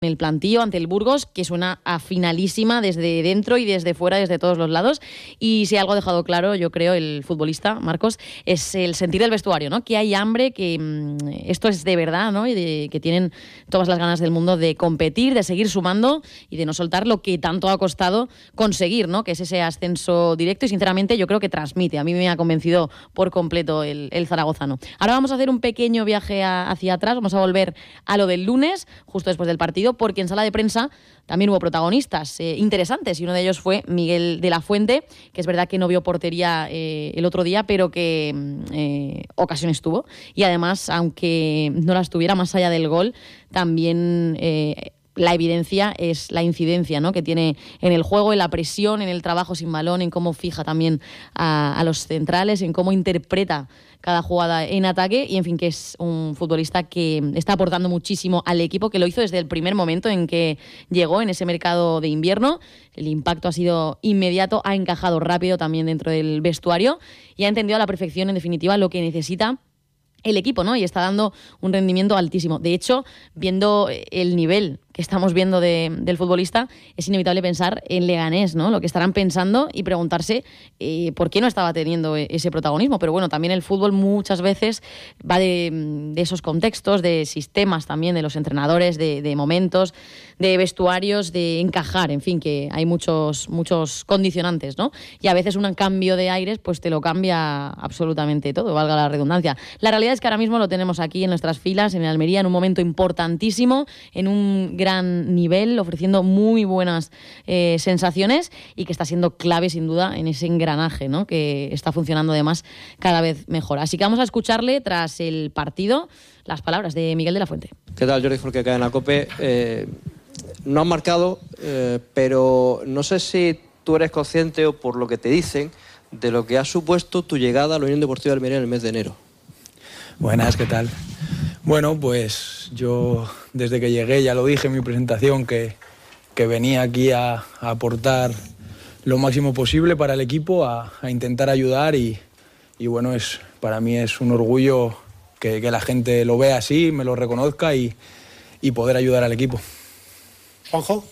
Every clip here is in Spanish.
el plantío ante el Burgos, que suena a finalísima desde dentro y desde fuera, desde todos los lados. Y si algo ha dejado claro, yo creo, el futbolista, Marcos, es el sentir del vestuario, ¿no? Que hay hambre, que esto es de verdad, ¿no? Y que tienen todas las ganas del mundo de competir, de seguir sumando y de no soltar lo que tanto ha costado conseguir, ¿no? Que es ese ascenso directo y, sinceramente, yo creo que transmite. A mí me ha convencido por completo el zaragozano. Ahora vamos a hacer un pequeño viaje hacia atrás. Vamos a volver a lo del lunes, justo después del partido, porque en sala de prensa también hubo protagonistas interesantes, y uno de ellos fue Miguel de la Fuente, que es verdad que no vio portería el otro día, pero que ocasiones tuvo, y además, aunque no las tuviera más allá del gol, también la evidencia es la incidencia, ¿no?, que tiene en el juego, en la presión, en el trabajo sin balón, en cómo fija también a los centrales, en cómo interpreta cada jugada en ataque, y en fin, que es un futbolista que está aportando muchísimo al equipo, que lo hizo desde el primer momento en que llegó en ese mercado de invierno. El impacto ha sido inmediato, ha encajado rápido también dentro del vestuario y ha entendido a la perfección, en definitiva, lo que necesita el equipo, ¿no? Y está dando un rendimiento altísimo. De hecho, viendo el nivel que estamos viendo del futbolista, es inevitable pensar en Leganés, ¿no? Lo que estarán pensando y preguntarse por qué no estaba teniendo ese protagonismo. Pero bueno, también el fútbol muchas veces va de esos contextos, de sistemas también, de los entrenadores, de momentos, de vestuarios, de encajar, en fin, que hay muchos condicionantes, ¿no? Y a veces un cambio de aires pues te lo cambia absolutamente todo, valga la redundancia. La realidad es que ahora mismo lo tenemos aquí en nuestras filas, en el Almería, en un momento importantísimo, en un gran nivel, ofreciendo muy buenas sensaciones, y que está siendo clave sin duda en ese engranaje, ¿no?, que está funcionando además cada vez mejor. Así que vamos a escucharle tras el partido las palabras de Miguel de la Fuente. ¿Qué tal, Jordi? Jorge, acá en la COPE. No han marcado, pero no sé si tú eres consciente, o por lo que te dicen, de lo que ha supuesto tu llegada a la Unión Deportiva de Almería en el mes de enero. Buenas, ¿qué tal? Bueno, pues yo desde que llegué ya lo dije en mi presentación, que venía aquí a aportar lo máximo posible para el equipo, a intentar ayudar, y bueno, para mí es un orgullo que la gente lo vea así, me lo reconozca y poder ayudar al equipo. Juanjo.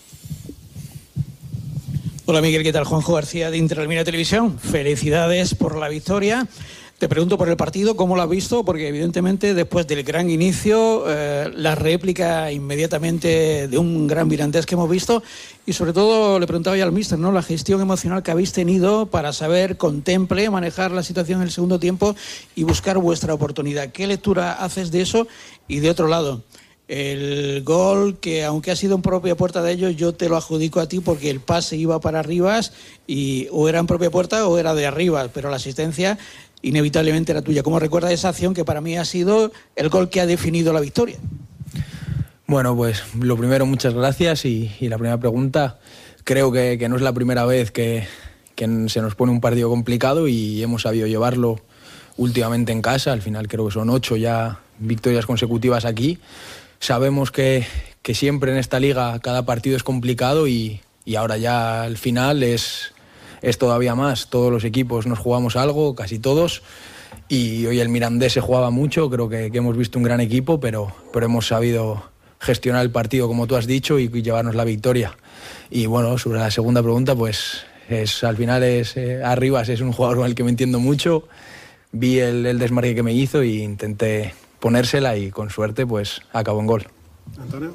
Hola Miguel, ¿qué tal? Juanjo García de Interalmería Televisión. Felicidades por la victoria. Te pregunto por el partido, ¿cómo lo has visto? Porque evidentemente después del gran inicio, la réplica inmediatamente de un gran Mirandés que hemos visto, y sobre todo le preguntaba ya al míster, ¿no?, la gestión emocional que habéis tenido para saber, manejar la situación en el segundo tiempo y buscar vuestra oportunidad. ¿Qué lectura haces de eso? Y de otro lado, el gol, que aunque ha sido en propia puerta de ellos, yo te lo adjudico a ti porque el pase iba para Arribas y o era en propia puerta o era de Arribas, pero la asistencia inevitablemente era tuya. ¿Cómo recuerdas esa acción que para mí ha sido el gol que ha definido la victoria? Bueno, pues lo primero, muchas gracias, y la primera pregunta, creo que no es la primera vez que se nos pone un partido complicado, y hemos sabido llevarlo últimamente en casa. Al final creo que son 8 ya victorias consecutivas aquí. Sabemos que siempre en esta liga cada partido es complicado, y ahora ya al final es todavía más. Todos los equipos nos jugamos algo, casi todos, y hoy el Mirandés se jugaba mucho. Creo que hemos visto un gran equipo, pero hemos sabido gestionar el partido, como tú has dicho, y llevarnos la victoria. Y bueno, sobre la segunda pregunta, pues al final Arribas es un jugador con el que me entiendo mucho. Vi el desmarque que me hizo y intenté ponérsela, y con suerte pues acabó en gol. Antonio.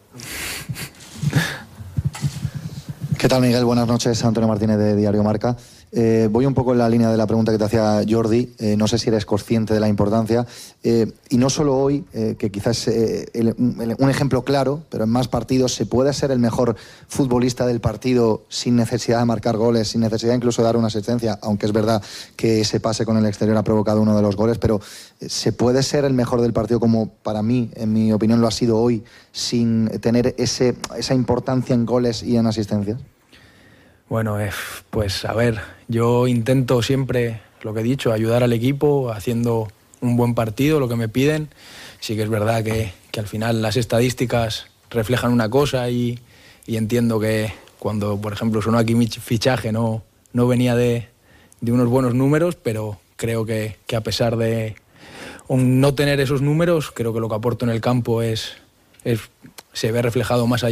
¿Qué tal, Miguel? Buenas noches, Antonio Martínez de Diario Marca. Voy un poco en la línea de la pregunta que te hacía Jordi. No sé si eres consciente de la importancia, y no solo hoy, que quizás es un ejemplo claro, pero en más partidos se puede ser el mejor futbolista del partido sin necesidad de marcar goles, sin necesidad incluso de dar una asistencia, aunque es verdad que ese pase con el exterior ha provocado uno de los goles, pero se puede ser el mejor del partido, como para mí, en mi opinión, lo ha sido hoy, sin tener esa importancia en goles y en asistencias. Bueno, pues a ver, yo intento siempre, lo que he dicho, ayudar al equipo haciendo un buen partido, lo que me piden. Sí que es verdad que al final las estadísticas reflejan una cosa, y entiendo que cuando, por ejemplo, sonó aquí mi fichaje no venía de unos buenos números, pero creo que a pesar de no tener esos números, creo que lo que aporto en el campo se ve reflejado más allá.